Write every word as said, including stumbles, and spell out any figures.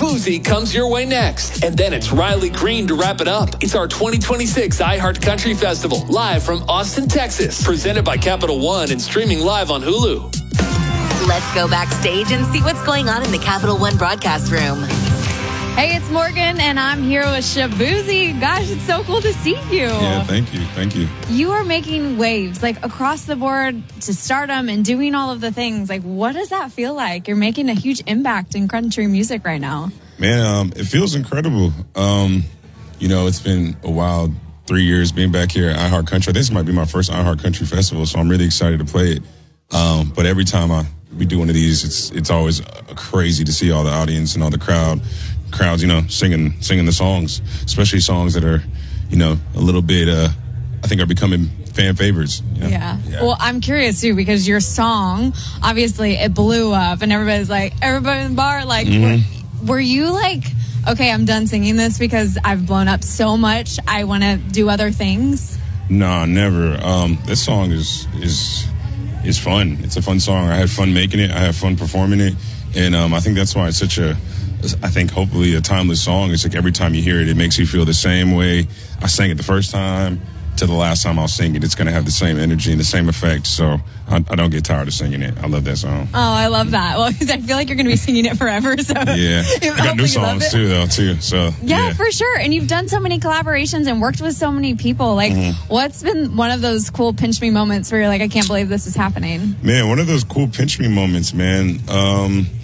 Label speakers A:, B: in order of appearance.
A: Shabuzi comes your way next. And then it's Riley Green to wrap it up. It's our twenty twenty-six iHeart Country Festival, live from Austin, Texas. Presented by Capital One and streaming live on Hulu.
B: Let's go backstage and see what's going on in the Capital One broadcast room.
C: Hey, it's Morgan, and I'm here with Shabuzi. Gosh, it's so cool to see you.
D: Yeah, thank you. Thank you.
C: You are making waves, like, across the board to stardom and doing all of the things. Like, what does that feel like? You're making a huge impact in country music right now.
D: Man, um, it feels incredible. Um, you know, it's been a wild three years being back here at iHeart Country. This might be my first iHeart Country Festival, so I'm really excited to play it. Um, but every time I we do one of these, it's it's always uh, crazy to see all the audience and all the crowd. crowds, you know, singing singing the songs, especially songs that are, you know, a little bit, uh, I think are becoming fan favorites. You know?
C: Yeah.
D: yeah.
C: Well, I'm curious, too, because your song, obviously, it blew up, and everybody's like, everybody in the bar, like, mm-hmm. were, were you like, okay, I'm done singing this because I've blown up so much, I want to do other things?
D: No, never. Um, this song is, is, is fun. It's a fun song. I had fun making it. I had fun performing it. And um, I think that's why it's such a, I think hopefully a timeless song. It's like every time you hear it, it makes you feel the same way I sang it the first time to the last time I'll sing it. It's going to have the same energy and the same effect. So I, I don't get tired of singing it. I love that song.
C: Oh, I love that. Well, because I feel like you're going to be singing it forever. So
D: yeah, I got new songs too, though, too. So
C: yeah,
D: yeah,
C: for sure. And you've done so many collaborations and worked with so many people. Like, mm-hmm. what's been one of those cool pinch me moments where you're like, I can't believe this is happening?
D: Man, one of those cool pinch me moments, man. Um,